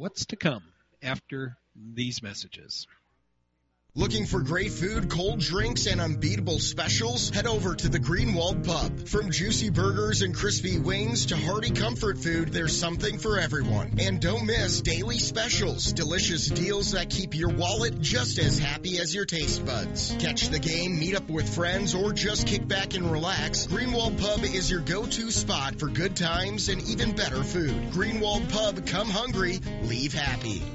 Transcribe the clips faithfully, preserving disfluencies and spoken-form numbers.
what's to come after these messages. Looking for great food, cold drinks, and unbeatable specials? Head over to the Greenwald Pub. From juicy burgers and crispy wings to hearty comfort food, there's something for everyone. And don't miss daily specials, delicious deals that keep your wallet just as happy as your taste buds. Catch the game, meet up with friends, or just kick back and relax. Greenwald Pub is your go-to spot for good times and even better food. Greenwald Pub, come hungry, leave happy.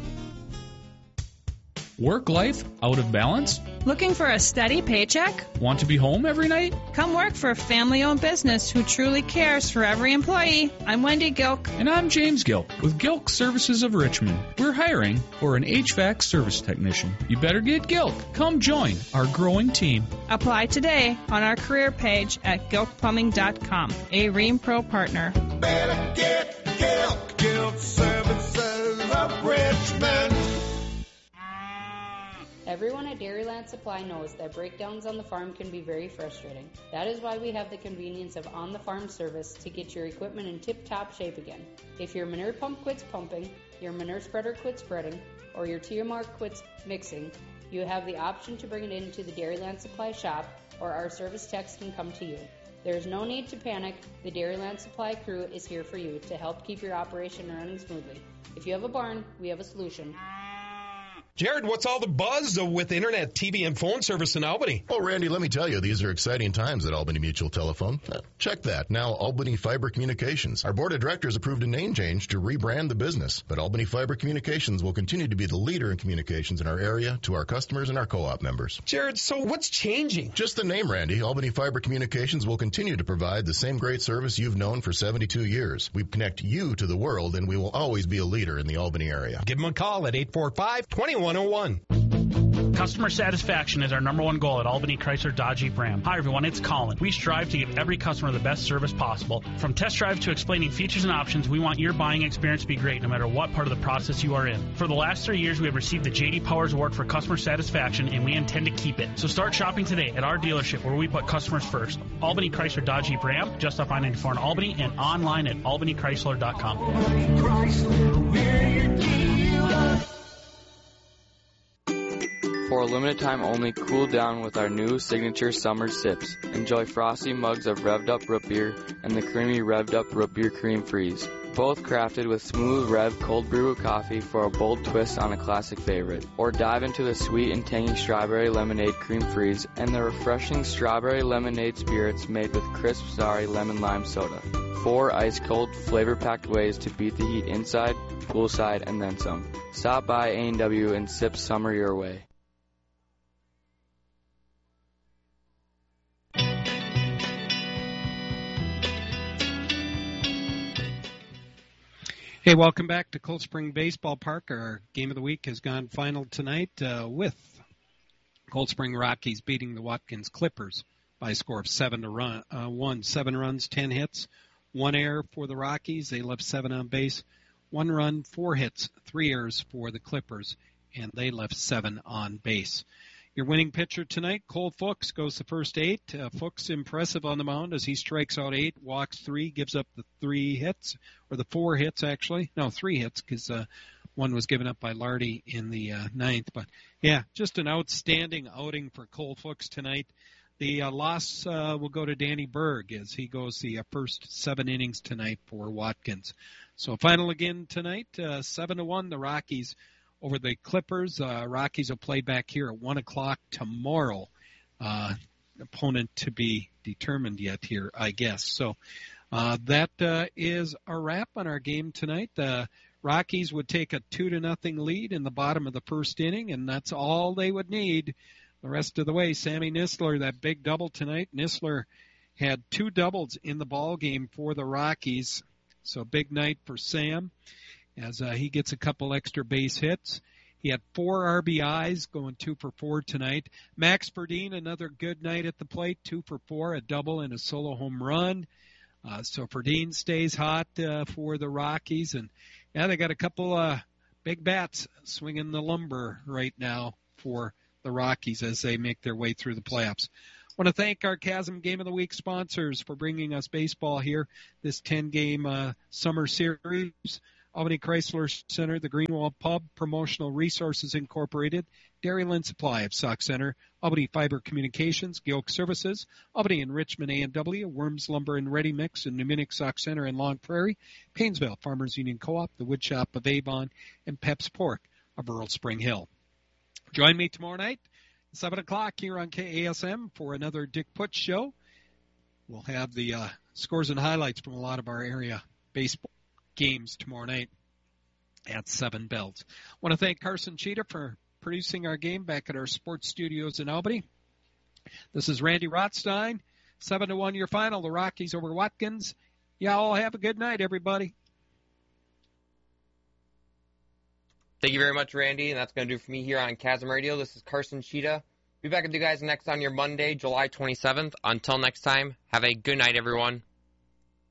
Work life out of balance? Looking for a steady paycheck? Want to be home every night? Come work for a family-owned business who truly cares for every employee. I'm Wendy Gilk. And I'm James Gilk with Gilk Services of Richmond. We're hiring for an H V A C service technician. You better get Gilk. Come join our growing team. Apply today on our career page at gilk plumbing dot com, a Ream Pro partner. Better get Gilk. Gilk Services of Richmond. Everyone at Dairyland Supply knows that breakdowns on the farm can be very frustrating. That is why we have the convenience of on-the-farm service to get your equipment in tip-top shape again. If your manure pump quits pumping, your manure spreader quits spreading, or your T M R quits mixing, you have the option to bring it into the Dairyland Supply shop, or our service techs can come to you. There is no need to panic. The Dairyland Supply crew is here for you to help keep your operation running smoothly. If you have a barn, we have a solution. Jared, what's all the buzz with internet, T V, and phone service in Albany? Oh, Randy, let me tell you, these are exciting times at Albany Mutual Telephone. Uh, check that. Now, Albany Fiber Communications. Our board of directors approved a name change to rebrand the business, but Albany Fiber Communications will continue to be the leader in communications in our area to our customers and our co-op members. Jared, so what's changing? Just the name, Randy. Albany Fiber Communications will continue to provide the same great service you've known for seventy-two years. We connect you to the world, and we will always be a leader in the Albany area. Give them a call at eight four five, two one zero one. Customer satisfaction is our number one goal at Albany Chrysler Dodge Jeep Ram. Hi everyone, it's Colin. We strive to give every customer the best service possible. From test drive to explaining features and options, we want your buying experience to be great no matter what part of the process you are in. For the last three years, we have received the J D Powers Award for customer satisfaction, and we intend to keep it. So start shopping today at our dealership where we put customers first. Albany Chrysler Dodge Jeep Ram, just off I ninety-four in Albany, and online at albany chrysler dot com. Albany Chrysler, we're your dealer. For a limited time only, cool down with our new signature summer sips. Enjoy frosty mugs of Rev'd Up Root Beer and the creamy Rev'd Up Root Beer Cream Freeze. Both crafted with smooth Rev cold brew coffee for a bold twist on a classic favorite. Or dive into the sweet and tangy Strawberry Lemonade Cream Freeze and the refreshing Strawberry Lemonade Spirits made with crisp, sorry lemon lime soda. Four ice-cold, flavor-packed ways to beat the heat inside, poolside, and then some. Stop by A and W and sip summer your way. Hey, welcome back to Cold Spring Baseball Park. Our game of the week has gone final tonight uh, with Cold Spring Rockies beating the Watkins Clippers by a score of seven to run, uh, one. Seven runs, ten hits, one error for the Rockies. They left seven on base, one run, four hits, three errors for the Clippers, and they left seven on base. Your winning pitcher tonight, Cole Fuchs, goes the first eight. Uh, Fuchs impressive on the mound as he strikes out eight, walks three, gives up the three hits, or the four hits actually. No, three hits because uh, one was given up by Lardy in the uh, ninth. But, yeah, just an outstanding outing for Cole Fuchs tonight. The uh, loss uh, will go to Danny Berg as he goes the uh, first seven innings tonight for Watkins. So final again tonight, uh, seven to one, the Rockies over the Clippers. Uh, Rockies will play back here at one o'clock tomorrow. Uh, opponent to be determined yet here, I guess. So uh, that uh, is a wrap on our game tonight. The Rockies would take a two to nothing lead in the bottom of the first inning, and that's all they would need the rest of the way. Sammy Nisler, that big double tonight. Nisler had two doubles in the ball game for the Rockies, so big night for Sam as uh, he gets a couple extra base hits. He had four R B Is, going two for four tonight. Max Verdeen, another good night at the plate, two for four, a double and a solo home run. Uh, so Verdeen stays hot uh, for the Rockies. And, yeah, they got a couple uh, big bats swinging the lumber right now for the Rockies as they make their way through the playoffs. I want to thank our Chasm Game of the Week sponsors for bringing us baseball here, this ten-game uh, summer series. Albany Chrysler Center, the Greenwald Pub, Promotional Resources Incorporated, Dairyland Supply of Sauk Center, Albany Fiber Communications, Gilk Services, Albany and Richmond A and W, Worms Lumber and Ready Mix in New Munich Sauk Center and Long Prairie, Painesville Farmers Union Co-op, the Wood Shop of Avon, and Pep's Pork of Earl Spring Hill. Join me tomorrow night, seven o'clock here on K A S M for another Dick Putz show. We'll have the uh, scores and highlights from a lot of our area baseball games tomorrow night at seven bells. I want to thank Carson Cheetah for producing our game back at our sports studios in Albany. This is Randy Rothstein. Seven to one your final. The Rockies over Watkins. Y'all have a good night, everybody. Thank you very much, Randy, and that's going to do it for me here on Chasm Radio. This is Carson Cheetah. Be back with you guys next on your Monday, July twenty-seventh. Until next time, have a good night, everyone.